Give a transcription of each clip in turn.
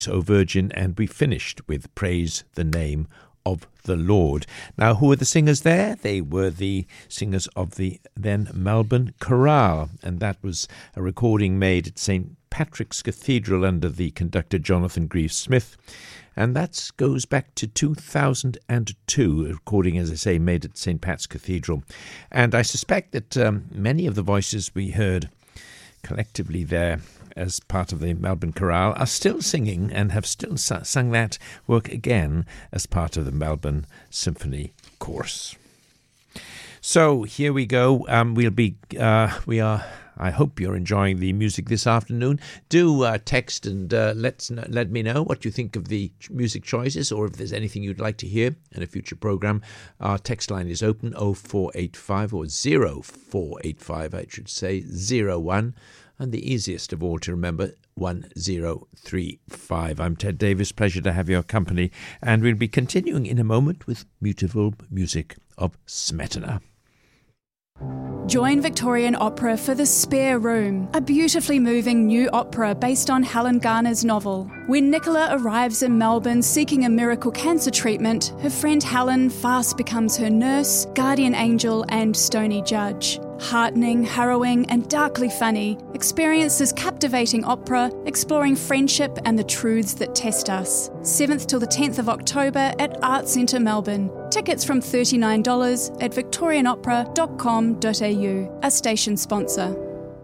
O Virgin, and we finished with Praise the Name of the Lord. Now, who were the singers there? They were the singers of the then Melbourne Chorale, and that was a recording made at St. Patrick's Cathedral under the conductor Jonathan Grieve-Smith, and that goes back to 2002, a recording, as I say, made at St. Pat's Cathedral. And I suspect that many of the voices we heard collectively there as part of the Melbourne Chorale are still singing and have still sung that work again as part of the Melbourne Symphony Chorus. So here we go. I hope you're enjoying the music this afternoon. Do text and let me know what you think of the music choices, or if there's anything you'd like to hear in a future program. Our text line is open 0485 or 0485, I should say, 01. And the easiest of all to remember, 1035. I'm Ted Davis. Pleasure to have your company. And we'll be continuing in a moment with beautiful music of Smetana. Join Victorian Opera for The Spare Room, a beautifully moving new opera based on Helen Garner's novel. When Nicola arrives in Melbourne seeking a miracle cancer treatment, her friend Helen fast becomes her nurse, guardian angel and stony judge. Heartening, harrowing and darkly funny, experience this captivating opera exploring friendship and the truths that test us. 7th till the 10th of October at Arts Centre Melbourne. Tickets from $39 at victorianopera.com.au, a station sponsor.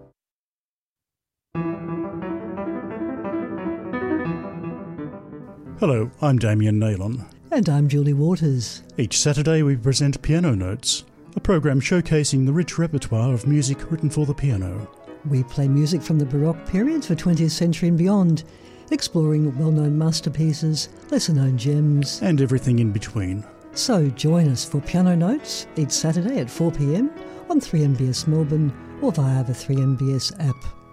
Hello, I'm Damien Naylon. And I'm Julie Waters. Each Saturday we present Piano Notes, a programme showcasing the rich repertoire of music written for the piano. We play music from the Baroque period for 20th century and beyond, exploring well-known masterpieces, lesser-known gems, and everything in between. So join us for Piano Notes each Saturday at 4 p.m. on 3MBS Melbourne or via the 3MBS app.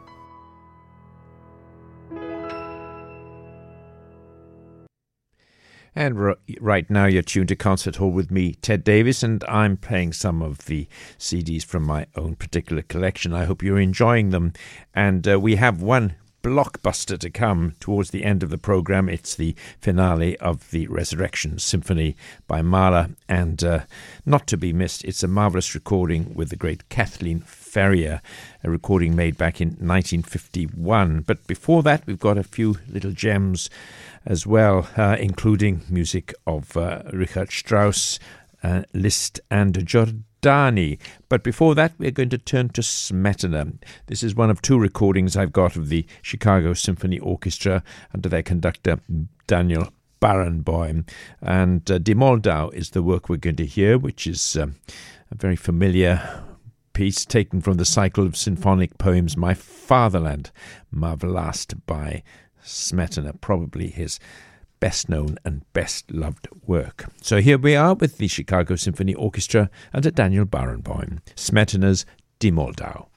And right now you're tuned to Concert Hall with me, Ted Davis, and I'm playing some of the CDs from my own particular collection. I hope you're enjoying them. And we have one blockbuster to come towards the end of the program. It's the finale of the Resurrection Symphony by Mahler, and not to be missed, it's a marvellous recording with the great Kathleen Ferrier, a recording made back in 1951. But before that, we've got a few little gems as well, including music of Richard Strauss, Liszt and Giordani. But before that, we're going to turn to Smetana. This is one of two recordings I've got of the Chicago Symphony Orchestra under their conductor Daniel Barenboim. And Die Moldau is the work we're going to hear, which is a very familiar piece taken from the cycle of symphonic poems My Fatherland, Marvelast by Smetana, probably his best known and best loved work. So here we are with the Chicago Symphony Orchestra under Daniel Barenboim, Smetana's Die Moldau.